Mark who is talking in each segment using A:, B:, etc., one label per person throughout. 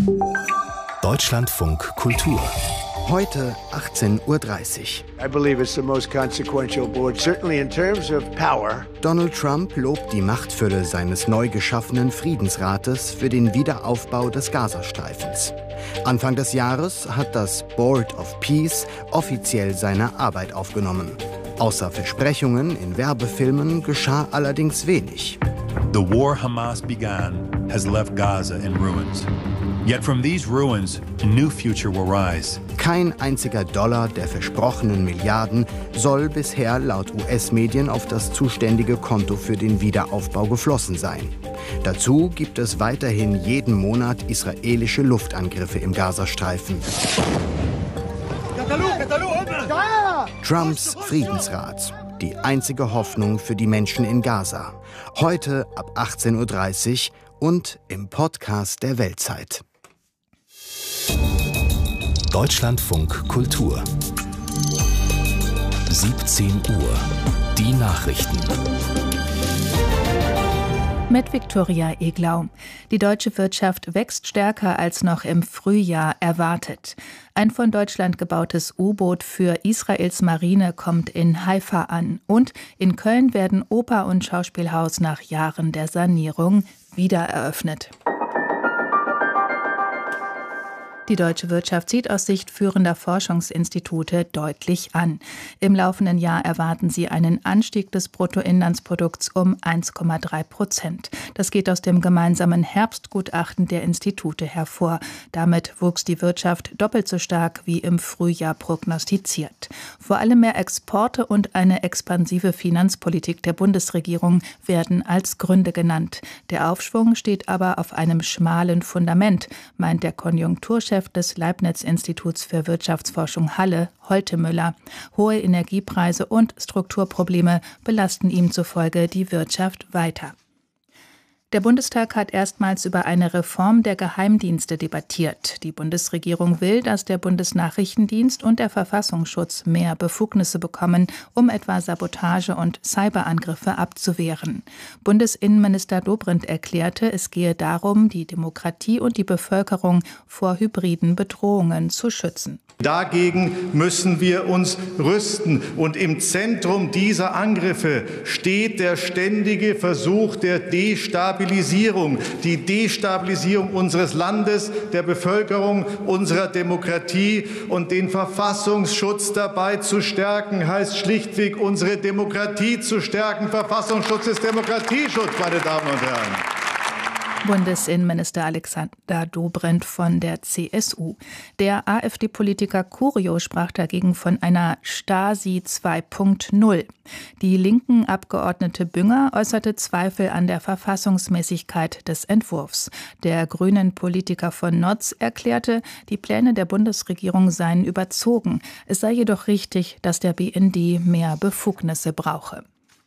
A: Deutschlandfunk Kultur.
B: Heute 18:30 Uhr.
C: I believe it's the most consequential board, certainly in terms of power.
B: Donald Trump lobt die Machtfülle seines neu geschaffenen Friedensrates für den Wiederaufbau des Gazastreifens. Anfang des Jahres hat das Board of Peace offiziell seine Arbeit aufgenommen. Außer Versprechungen in Werbefilmen geschah allerdings wenig.
D: The war Hamas began has left Gaza in ruins. Yet from these ruins, a new future will rise.
B: Kein einziger Dollar der versprochenen Milliarden soll bisher laut US-Medien auf das zuständige Konto für den Wiederaufbau geflossen sein. Dazu gibt es weiterhin jeden Monat israelische Luftangriffe im Gazastreifen. Trumps Friedensrat. Die einzige Hoffnung für die Menschen in Gaza. Heute ab 18:30 Uhr und im Podcast der Weltzeit.
A: Deutschlandfunk Kultur. 17 Uhr. Die Nachrichten.
E: Mit Viktoria Eglau. Die deutsche Wirtschaft wächst stärker als noch im Frühjahr erwartet. Ein von Deutschland gebautes U-Boot für Israels Marine kommt in Haifa an. Und in Köln werden Oper und Schauspielhaus nach Jahren der Sanierung wieder eröffnet. Die deutsche Wirtschaft zieht aus Sicht führender Forschungsinstitute deutlich an. Im laufenden Jahr erwarten sie einen Anstieg des Bruttoinlandsprodukts um 1,3%. Das geht aus dem gemeinsamen Herbstgutachten der Institute hervor. Damit wuchs die Wirtschaft doppelt so stark wie im Frühjahr prognostiziert. Vor allem mehr Exporte und eine expansive Finanzpolitik der Bundesregierung werden als Gründe genannt. Der Aufschwung steht aber auf einem schmalen Fundament, meint der Konjunkturchef des Leibniz-Instituts für Wirtschaftsforschung Halle, Holtemüller. Hohe Energiepreise und Strukturprobleme belasten ihm zufolge die Wirtschaft weiter. Der Bundestag hat erstmals über eine Reform der Geheimdienste debattiert. Die Bundesregierung will, dass der Bundesnachrichtendienst und der Verfassungsschutz mehr Befugnisse bekommen, um etwa Sabotage und Cyberangriffe abzuwehren. Bundesinnenminister Dobrindt erklärte, es gehe darum, die Demokratie und die Bevölkerung vor hybriden Bedrohungen zu schützen.
F: Dagegen müssen wir uns rüsten. Und im Zentrum dieser Angriffe steht der ständige Versuch der Destabilisierung. Die Destabilisierung unseres Landes, der Bevölkerung, unserer Demokratie. Und den Verfassungsschutz dabei zu stärken, heißt schlichtweg, unsere Demokratie zu stärken. Verfassungsschutz ist Demokratieschutz, meine Damen und Herren.
E: Bundesinnenminister Alexander Dobrindt von der CSU. Der AfD-Politiker Curio sprach dagegen von einer Stasi 2.0. Die linken Abgeordnete Bünger äußerte Zweifel an der Verfassungsmäßigkeit des Entwurfs. Der grünen Politiker von Notz erklärte, die Pläne der Bundesregierung seien überzogen. Es sei jedoch richtig, dass der BND mehr Befugnisse brauche.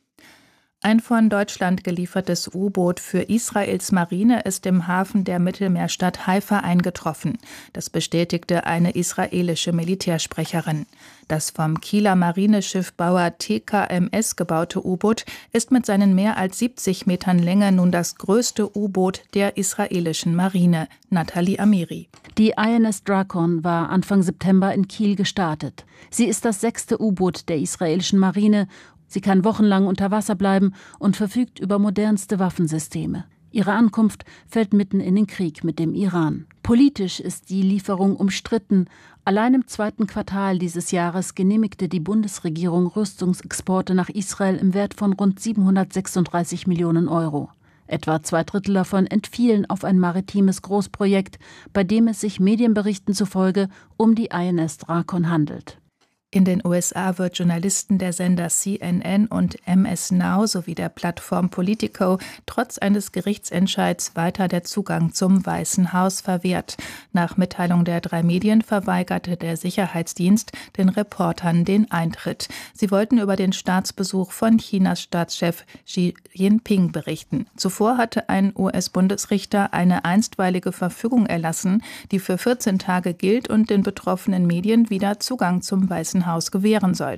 E: Ein von Deutschland geliefertes U-Boot für Israels Marine ist im Hafen der Mittelmeerstadt Haifa eingetroffen. Das bestätigte eine israelische Militärsprecherin. Das vom Kieler Marineschiffbauer TKMS gebaute U-Boot ist mit seinen mehr als 70 Metern Länge nun das größte U-Boot der israelischen Marine. Nathalie Amiri.
G: Die INS Drakon war Anfang September in Kiel gestartet. Sie ist das 6. U-Boot der israelischen Marine. Sie kann wochenlang unter Wasser bleiben und verfügt über modernste Waffensysteme. Ihre Ankunft fällt mitten in den Krieg mit dem Iran. Politisch ist die Lieferung umstritten. Allein im 2. Quartal dieses Jahres genehmigte die Bundesregierung Rüstungsexporte nach Israel im Wert von rund 736 Millionen Euro. Etwa 2/3 davon entfielen auf ein maritimes Großprojekt, bei dem es sich Medienberichten zufolge um die INS Drakon handelt.
E: In den USA wird Journalisten der Sender CNN und MS Now sowie der Plattform Politico trotz eines Gerichtsentscheids weiter der Zugang zum Weißen Haus verwehrt. Nach Mitteilung der 3 Medien verweigerte der Sicherheitsdienst den Reportern den Eintritt. Sie wollten über den Staatsbesuch von Chinas Staatschef Xi Jinping berichten. Zuvor hatte ein US-Bundesrichter eine einstweilige Verfügung erlassen, die für 14 Tage gilt und den betroffenen Medien wieder Zugang zum Weißen Haus gewähren sollte.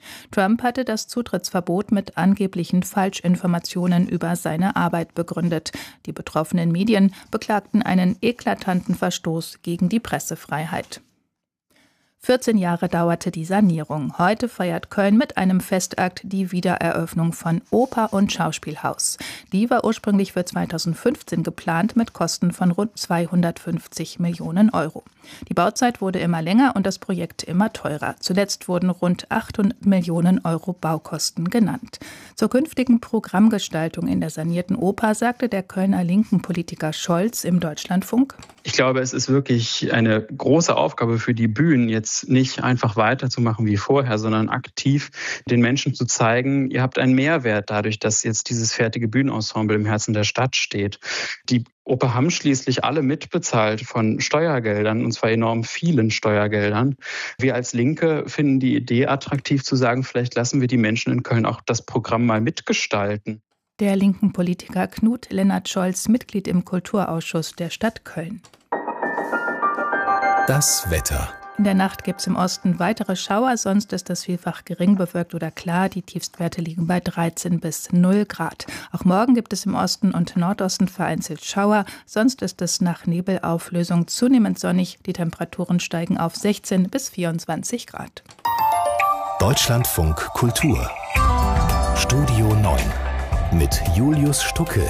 E: Trump hatte das Zutrittsverbot mit angeblichen Falschinformationen über seine Arbeit begründet. Die betroffenen Medien beklagten einen eklatanten Verstoß gegen die Pressefreiheit. 14 Jahre dauerte die Sanierung. Heute feiert Köln mit einem Festakt die Wiedereröffnung von Oper- und Schauspielhaus. Die war ursprünglich für 2015 geplant mit Kosten von rund 250 Millionen Euro. Die Bauzeit wurde immer länger und das Projekt immer teurer. Zuletzt wurden rund 800 Millionen Euro Baukosten genannt. Zur künftigen Programmgestaltung in der sanierten Oper sagte der Kölner linken Politiker Scholz im Deutschlandfunk:
H: Ich glaube, es ist wirklich eine große Aufgabe für die Bühnen, jetzt nicht einfach weiterzumachen wie vorher, sondern aktiv den Menschen zu zeigen, ihr habt einen Mehrwert dadurch, dass jetzt dieses fertige Bühnenensemble im Herzen der Stadt steht. Die Oper haben schließlich alle mitbezahlt von Steuergeldern, und zwar enorm vielen Steuergeldern. Wir als Linke finden die Idee attraktiv zu sagen, vielleicht lassen wir die Menschen in Köln auch das Programm mal mitgestalten.
E: Der linken Politiker Knut Lennart Scholz, Mitglied im Kulturausschuss der Stadt Köln.
A: Das Wetter.
E: In der Nacht gibt es im Osten weitere Schauer, sonst ist es vielfach gering bewölkt oder klar. Die Tiefstwerte liegen bei 13 bis 0 Grad. Auch morgen gibt es im Osten und Nordosten vereinzelt Schauer, sonst ist es nach Nebelauflösung zunehmend sonnig. Die Temperaturen steigen auf 16 bis 24 Grad.
A: Deutschlandfunk Kultur. Studio 9 mit Julius Stucke.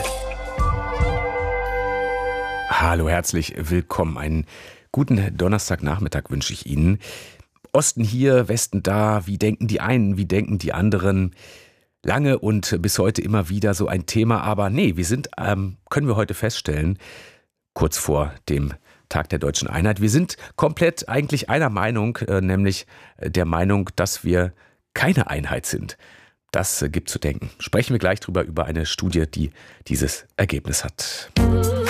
I: Hallo, herzlich willkommen. Einen guten Donnerstagnachmittag wünsche ich Ihnen. Osten hier, Westen da, wie denken die einen, wie denken die anderen? Lange und bis heute immer wieder so ein Thema, aber nee, wir sind, können wir heute feststellen, kurz vor dem Tag der Deutschen Einheit, wir sind komplett eigentlich einer Meinung, nämlich der Meinung, dass wir keine Einheit sind. Das gibt zu denken. Sprechen wir gleich drüber, über eine Studie, die dieses Ergebnis hat.